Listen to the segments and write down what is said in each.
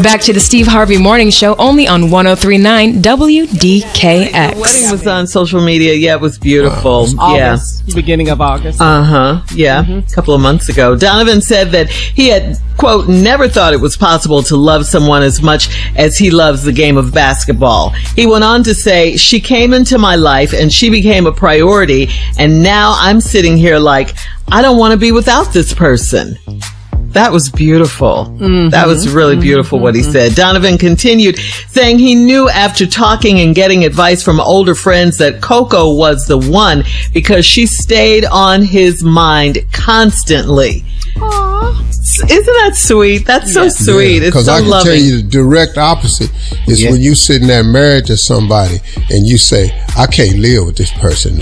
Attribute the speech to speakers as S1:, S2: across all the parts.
S1: Back to the Steve Harvey Morning Show, only on 103.9 WDKX.
S2: The wedding was on social media. Yeah, it was beautiful.
S3: August, beginning of August.
S2: Yeah, a couple of months ago. Donovan said that he had, quote, never thought it was possible to love someone as much as he loves the game of basketball. He went on to say, she came into my life and she became a priority, and now I'm sitting here like, I don't want to be without this person. That was beautiful. That was really beautiful what he said. Donovan continued saying he knew after talking and getting advice from older friends that Coco was the one because she stayed on his mind constantly. Aww. Isn't that sweet? That's so sweet. It's so
S4: I can
S2: loving.
S4: tell you the direct opposite is when you sitting there married to somebody and you say, I can't live with this person.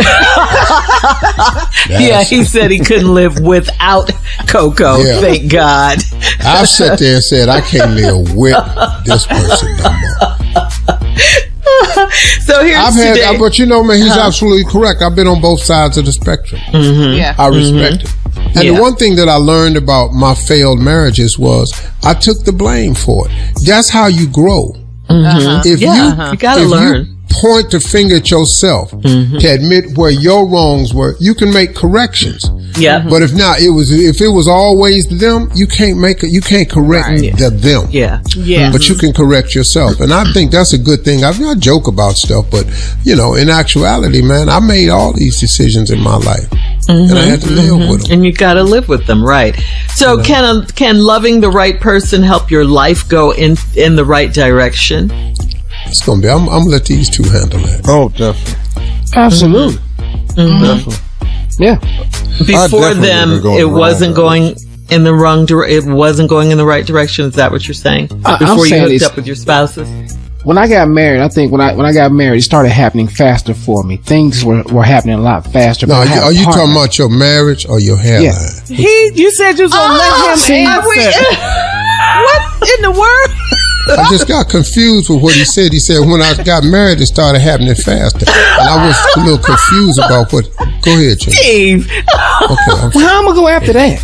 S2: Yeah, he said he couldn't live without Coco. Yeah. Thank God.
S4: I've sat there and said, I can't live with this person no more.
S2: So here's today.
S4: But you know, man, he's absolutely correct. I've been on both sides of the spectrum.
S3: Yeah.
S4: I respect it. And the one thing that I learned about my failed marriages was I took the blame for it. That's how you grow. If you gotta learn. You point the finger at yourself to admit where your wrongs were, you can make corrections.
S2: Yeah.
S4: But if not, if it was always them, you can't correct them.
S2: Yeah.
S3: Yeah.
S4: But you can correct yourself. And I think that's a good thing. I joke about stuff, but you know, in actuality, man, I made all these decisions in my life. And I had to live with them.
S2: And you got to live with them, right? So can loving the right person help your life go in the right direction?
S4: It's going to be, I'm going to let these two handle that.
S5: Oh, definitely.
S3: Absolutely.
S5: Definitely.
S3: Yeah.
S2: Before them, it wasn't going in the wrong it wasn't going in the right direction. Is that what you're saying? Before you hooked up with your spouses?
S3: When I got married, I think when I got married, it started happening faster for me. Things were happening a lot faster.
S4: Now, are you talking about your marriage or your hairline?
S3: Yeah. You said you was going to let him answer. What in the world?
S4: I just got confused with what he said. He said when I got married, it started happening faster. And I was a little confused about what. Go ahead, Jim.
S2: Steve.
S4: Okay.
S3: Well, how am I going to go after that?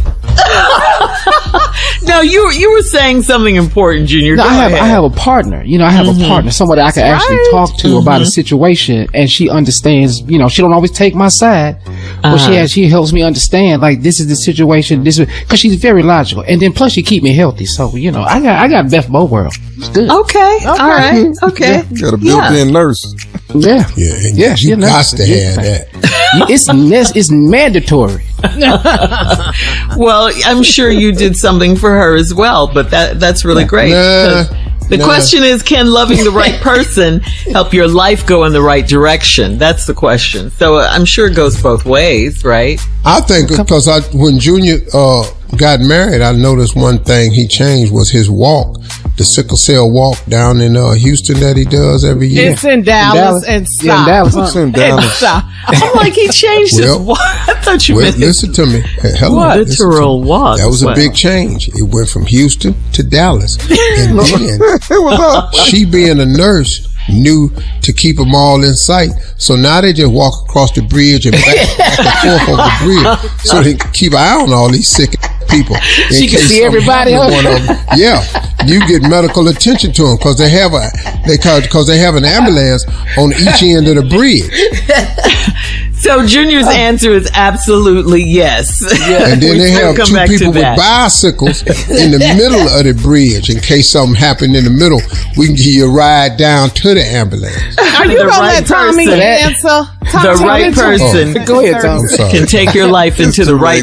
S2: No, you were saying something important, Junior.
S3: No, I have a partner. You know, I have a partner, somebody I can actually talk to about a situation, and she understands. You know, she don't always take my side, but she helps me understand. Like, this is the situation. This is because she's very logical, and then plus she keep me healthy. So you know, I got best of both worlds. It's good.
S2: Okay. All right. Okay.
S5: You got a built-in nurse.
S3: Yeah.
S4: Yeah. You got to have that.
S3: It's mandatory.
S2: Well, I'm sure you did something for her as well, but that's really great. The question is, can loving the right person help your life go in the right direction? That's the question. So I'm sure it goes both ways, right?
S4: I think because when Junior got married, I noticed one thing he changed was his walk. The sickle cell walk down in Houston that he does every year.
S3: It's in Dallas and South.
S5: Yeah, in Dallas. It's in Dallas.
S2: I'm like, he changed his walk. I thought you meant
S4: listen to me. Hello,
S2: literal walk.
S4: That was a big change. It went from Houston to Dallas. And then she being a nurse knew to keep them all in sight. So now they just walk across the bridge and back and forth over the bridge so they can keep an eye on all these sick people.
S3: She can see everybody.
S4: Yeah, you get medical attention to them because they have an ambulance on each end of the bridge.
S2: So Junior's answer is absolutely yes.
S4: And then they have two people with bicycles in the middle of the bridge in case something happened in the middle. We can give you a ride down to the ambulance.
S3: Are you going to let Tommy answer?
S2: The right person
S3: Go ahead, Tommy.
S2: can take your life into the right